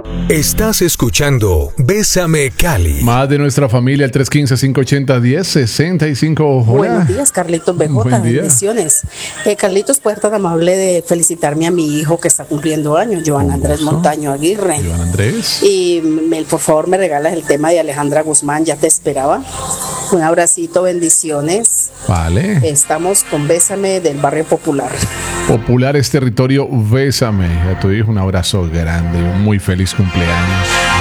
Estás escuchando Bésame Cali. Más de nuestra familia, el 315-580-1065. Hola. Buenos días, Carlitos BJ. Buen día. Bendiciones. Carlitos, puede estar tan amable de felicitarme a mi hijo que está cumpliendo años, Joan Andrés Montaño Aguirre. Joan Andrés. Y por favor me regalas el tema de Alejandra Guzmán, ya te esperaba. Un abracito, bendiciones. Vale. Estamos con Bésame del Barrio Popular. Popular es territorio, bésame. A tu hijo un abrazo grande y un muy feliz cumpleaños.